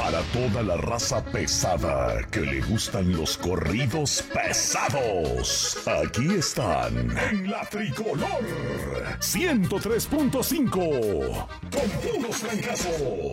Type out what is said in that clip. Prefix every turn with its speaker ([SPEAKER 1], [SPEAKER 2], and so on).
[SPEAKER 1] Para toda la raza pesada que le gustan los corridos pesados, aquí están en la Tricolor 103.5 con puros fracasos.